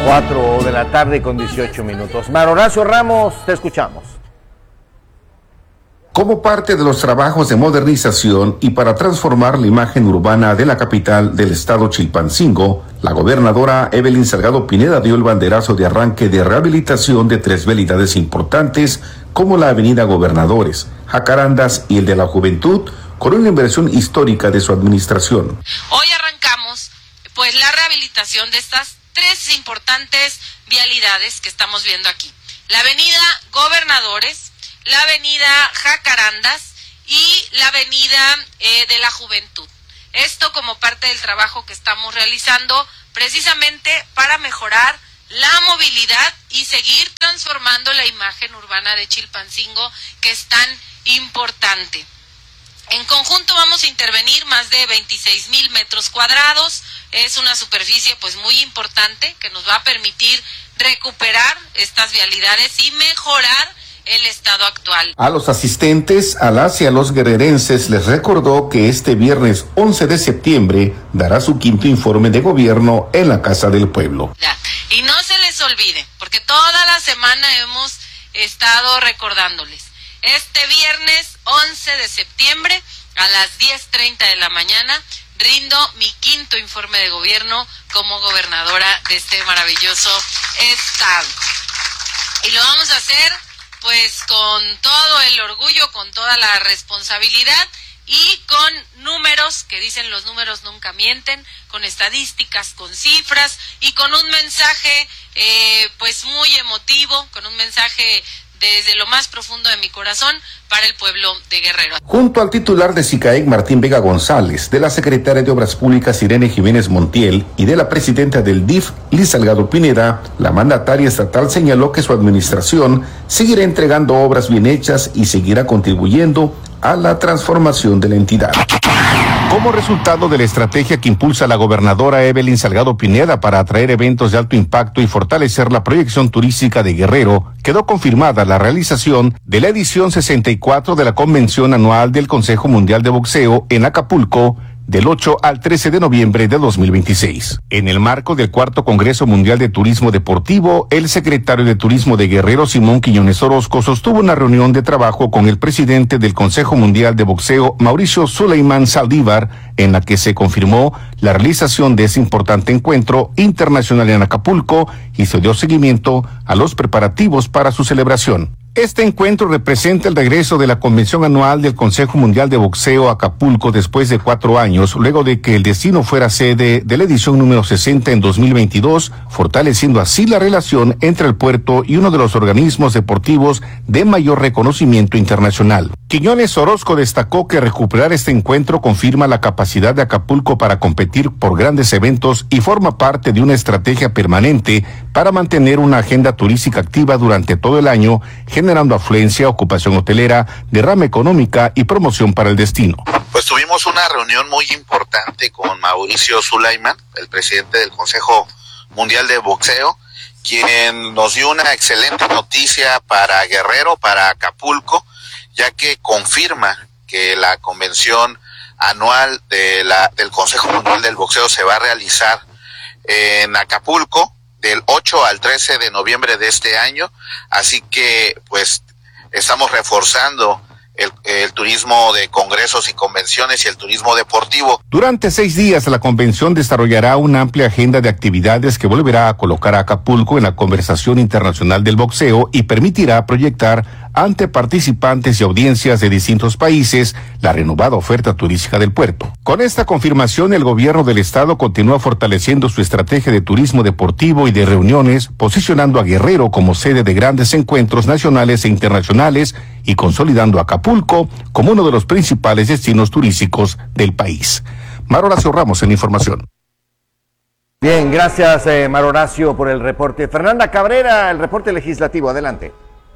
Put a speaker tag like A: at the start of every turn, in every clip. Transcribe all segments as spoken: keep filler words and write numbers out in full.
A: cuatro de la tarde con dieciocho minutos. Mar Horacio Ramos, te escuchamos.
B: Como parte de los trabajos de modernización y para transformar la imagen urbana de la capital del estado Chilpancingo, la gobernadora Evelyn Salgado Pineda dio el banderazo de arranque de rehabilitación de tres vialidades importantes como la avenida Gobernadores, Jacarandas y el de la Juventud, con una inversión histórica de su administración.
C: Hoy arrancamos pues la rehabilitación de estas tres importantes vialidades que estamos viendo aquí. La avenida Gobernadores, la avenida Jacarandas y la avenida eh, de la Juventud. Esto como parte del trabajo que estamos realizando precisamente para mejorar la movilidad y seguir transformando la imagen urbana de Chilpancingo, que es tan importante. En conjunto vamos a intervenir más de veintiséis mil metros cuadrados. Es una superficie pues muy importante que nos va a permitir recuperar estas vialidades y mejorar el estado actual.
B: A los asistentes, a las y a los guerrerenses les recordó que este viernes once de septiembre dará su quinto informe de gobierno en la Casa del Pueblo.
C: Ya. Y no se les olvide, porque toda la semana hemos estado recordándoles. Este viernes once de septiembre a las diez treinta de la mañana rindo mi quinto informe de gobierno como gobernadora de este maravilloso estado. Y lo vamos a hacer pues con todo el orgullo, con toda la responsabilidad y con números, que dicen los números nunca mienten, con estadísticas, con cifras y con un mensaje eh, pues muy emotivo, con un mensaje desde lo más profundo de mi corazón para el pueblo de Guerrero.
B: Junto al titular de SICAEC, Martín Vega González, de la secretaria de Obras Públicas, Irene Jiménez Montiel, y de la presidenta del D I F, Liz Salgado Pineda, la mandataria estatal señaló que su administración seguirá entregando obras bien hechas y seguirá contribuyendo a la transformación de la entidad. Como resultado de la estrategia que impulsa la gobernadora Evelyn Salgado Pineda para atraer eventos de alto impacto y fortalecer la proyección turística de Guerrero, quedó confirmada la realización de la edición sesenta y cuatro de la Convención Anual del Consejo Mundial de Boxeo en Acapulco, del ocho al trece de noviembre de dos mil veintiséis. En el marco del cuarto Congreso Mundial de Turismo Deportivo, el secretario de Turismo de Guerrero, Simón Quiñones Orozco, sostuvo una reunión de trabajo con el presidente del Consejo Mundial de Boxeo, Mauricio Sulaimán Saldívar, en la que se confirmó la realización de ese importante encuentro internacional en Acapulco y se dio seguimiento a los preparativos para su celebración. Este encuentro representa el regreso de la convención anual del Consejo Mundial de Boxeo a Acapulco después de cuatro años, luego de que el destino fuera sede de la edición número sesenta en dos mil veintidós, fortaleciendo así la relación entre el puerto y uno de los organismos deportivos de mayor reconocimiento internacional. Quiñones Orozco destacó que recuperar este encuentro confirma la capacidad de Acapulco para competir por grandes eventos y forma parte de una estrategia permanente para mantener una agenda turística activa durante todo el año, generando afluencia, ocupación hotelera, derrama económica y promoción para el destino.
D: Pues tuvimos una reunión muy importante con Mauricio Sulaimán, el presidente del Consejo Mundial de Boxeo, quien nos dio una excelente noticia para Guerrero, para Acapulco, ya que confirma que la convención anual de la, del Consejo Mundial del Boxeo se va a realizar en Acapulco del ocho al trece de noviembre de este año, así que pues estamos reforzando el, el turismo de congresos y convenciones y el turismo deportivo.
B: Durante seis días la convención desarrollará una amplia agenda de actividades que volverá a colocar a Acapulco en la conversación internacional del boxeo y permitirá proyectar ante participantes y audiencias de distintos países la renovada oferta turística del puerto. Con esta confirmación, el gobierno del estado continúa fortaleciendo su estrategia de turismo deportivo y de reuniones, posicionando a Guerrero como sede de grandes encuentros nacionales e internacionales y consolidando a Acapulco como uno de los principales destinos turísticos del país. Mar Horacio Ramos en información.
A: Bien, gracias eh, Mar Horacio por el reporte. Fernanda Cabrera, el reporte legislativo, adelante.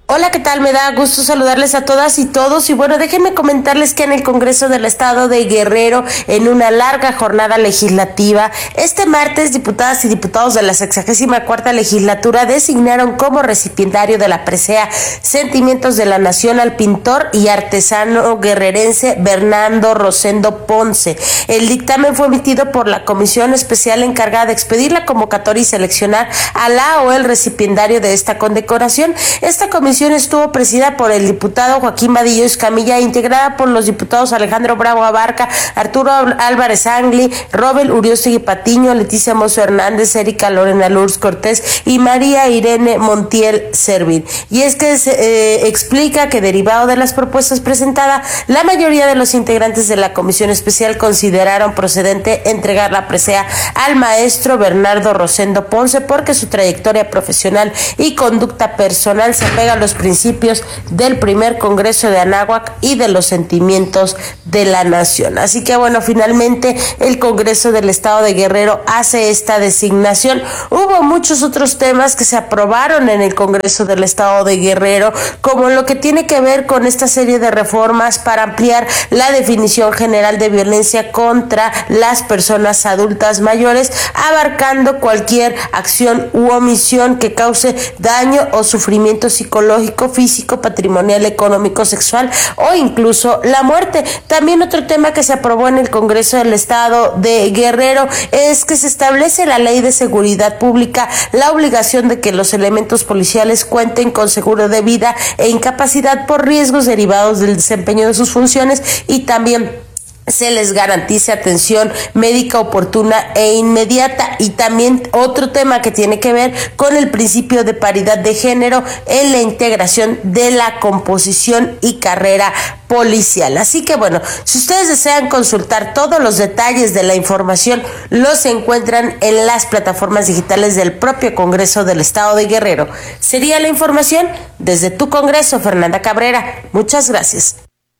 E: Hola, ¿qué tal? Me da gusto saludarles a todas y todos y bueno, déjenme comentarles que en el Congreso del Estado de Guerrero, en una larga jornada legislativa, este martes diputadas y diputados de la sexagésima cuarta legislatura designaron como recipiendario de la presea Sentimientos de la Nación al pintor y artesano guerrerense Bernardo Rosendo Ponce. El dictamen fue emitido por la comisión especial encargada de expedir la convocatoria y seleccionar a la o el recipiendario de esta condecoración. Esta comisión estuvo presidida por el diputado Joaquín Vadillo Escamilla, integrada por los diputados Alejandro Bravo Abarca, Arturo Álvarez Angli, Robel Uriostegui Patiño, Leticia Mozo Hernández, Erika Lorena Lourdes Cortés y María Irene Montiel Servin. Y es que se eh, explica que derivado de las propuestas presentadas, la mayoría de los integrantes de la comisión especial consideraron procedente entregar la presea al maestro Bernardo Rosendo Ponce porque su trayectoria profesional y conducta personal se apega a los principios del primer Congreso de Anáhuac y de los sentimientos de la nación. Así que bueno, finalmente el Congreso del Estado de Guerrero hace esta designación. Hubo muchos otros temas que se aprobaron en el Congreso del Estado de Guerrero, como lo que tiene que ver con esta serie de reformas para ampliar la definición general de violencia contra las personas adultas mayores, abarcando cualquier acción u omisión que cause daño o sufrimiento psicológico, físico, patrimonial, económico, sexual o incluso la muerte. También otro tema que se aprobó en el Congreso del Estado de Guerrero es que se establece la Ley de Seguridad Pública la obligación de que los elementos policiales cuenten con seguro de vida e incapacidad por riesgos derivados del desempeño de sus funciones y también se les garantice atención médica oportuna e inmediata. Y también otro tema que tiene que ver con el principio de paridad de género en la integración de la composición y carrera policial. Así que bueno, si ustedes desean consultar todos los detalles de la información, los encuentran en las plataformas digitales del propio Congreso del Estado de Guerrero. Sería la información desde tu Congreso, Fernanda Cabrera. Muchas gracias.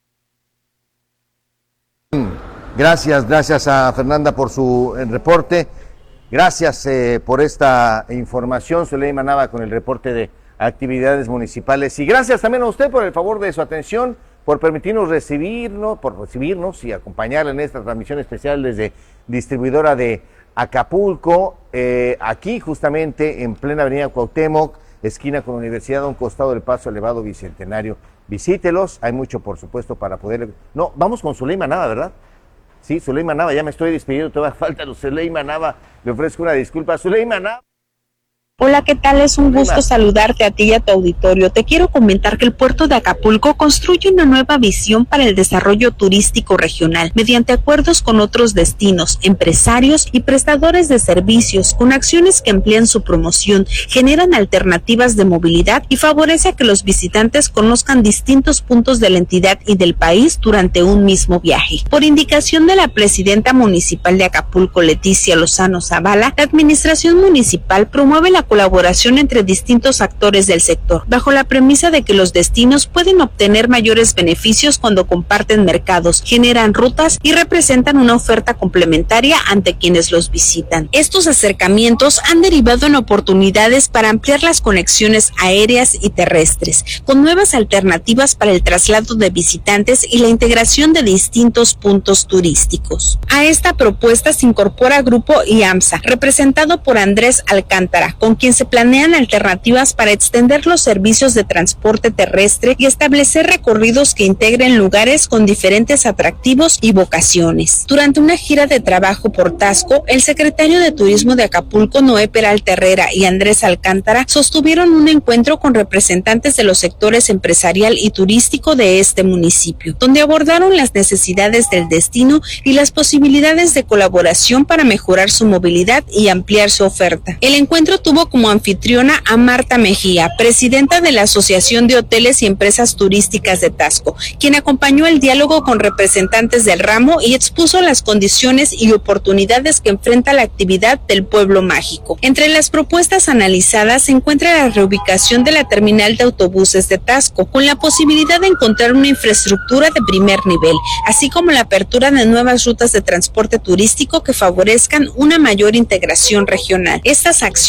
A: Gracias, gracias a Fernanda por su eh, reporte. Gracias eh, por esta información, Zuleima Nava, con el reporte de actividades municipales. Y gracias también a usted por el favor de su atención, por permitirnos recibirnos, por recibirnos y acompañarle en esta transmisión especial desde distribuidora de Acapulco, eh, aquí justamente en plena avenida Cuauhtémoc, esquina con Universidad, a un costado del Paso Elevado Bicentenario. Visítelos, hay mucho por supuesto para poder... No, vamos con Zuleima Nava, ¿verdad? Sí, Zuleima Nava, ya me estoy despidiendo, todavía falta Zuleima Nava, le ofrezco una disculpa. Zuleima Nava.
F: Hola, ¿qué tal? Es un gusto saludarte a ti y a tu auditorio. Te quiero comentar que el puerto de Acapulco construye una nueva visión para el desarrollo turístico regional mediante acuerdos con otros destinos, empresarios y prestadores de servicios, con acciones que amplían su promoción, generan alternativas de movilidad y favorece a que los visitantes conozcan distintos puntos de la entidad y del país durante un mismo viaje. Por indicación de la presidenta municipal de Acapulco, Leticia Lozano Zavala, la administración municipal promueve la colaboración entre distintos actores del sector, bajo la premisa de que los destinos pueden obtener mayores beneficios cuando comparten mercados, generan rutas y representan una oferta complementaria ante quienes los visitan. Estos acercamientos han derivado en oportunidades para ampliar las conexiones aéreas y terrestres, con nuevas alternativas para el traslado de visitantes y la integración de distintos puntos turísticos. A esta propuesta se incorpora Grupo IAMSA, representado por Andrés Alcántara, con quien se planean alternativas para extender los servicios de transporte terrestre y establecer recorridos que integren lugares con diferentes atractivos y vocaciones. Durante una gira de trabajo por Taxco, el secretario de Turismo de Acapulco, Noé Peralta Herrera, y Andrés Alcántara sostuvieron un encuentro con representantes de los sectores empresarial y turístico de este municipio, donde abordaron las necesidades del destino y las posibilidades de colaboración para mejorar su movilidad y ampliar su oferta. El encuentro tuvo como anfitriona a Marta Mejía, presidenta de la Asociación de Hoteles y Empresas Turísticas de Taxco, quien acompañó el diálogo con representantes del ramo y expuso las condiciones y oportunidades que enfrenta la actividad del pueblo mágico. Entre las propuestas analizadas se encuentra la reubicación de la terminal de autobuses de Taxco, con la posibilidad de encontrar una infraestructura de primer nivel, así como la apertura de nuevas rutas de transporte turístico que favorezcan una mayor integración regional. Estas acciones tras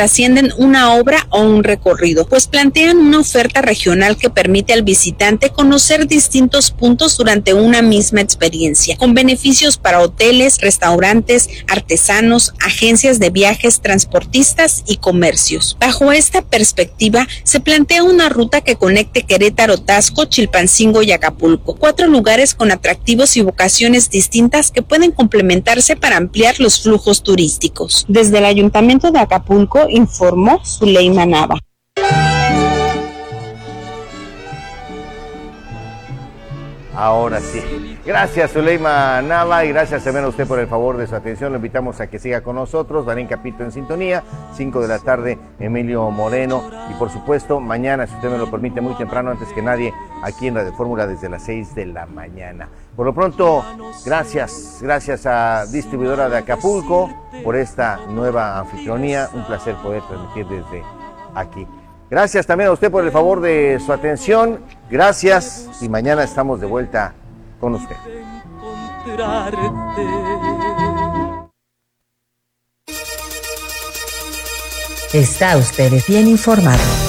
F: trascienden una obra o un recorrido, pues plantean una oferta regional que permite al visitante conocer distintos puntos durante una misma experiencia, con beneficios para hoteles, restaurantes, artesanos, agencias de viajes, transportistas y comercios. Bajo esta perspectiva, se plantea una ruta que conecte Querétaro, Taxco, Chilpancingo y Acapulco, cuatro lugares con atractivos y vocaciones distintas que pueden complementarse para ampliar los flujos turísticos. Desde el Ayuntamiento de Acapulco informó Zuleima Nava.
A: Ahora sí. Gracias, Zuleima Nava, y gracias también a usted por el favor de su atención. Lo invitamos a que siga con nosotros. Darín Capito en sintonía, cinco de la tarde, Emilio Moreno. Y por supuesto, mañana, si usted me lo permite, muy temprano, antes que nadie, aquí en Radio Fórmula desde las seis de la mañana. Por lo pronto, gracias, gracias a Distribuidora de Acapulco por esta nueva anfitrionía. Un placer poder transmitir desde aquí. Gracias también a usted por el favor de su atención. Gracias y mañana estamos de vuelta con usted.
G: Está usted bien informado.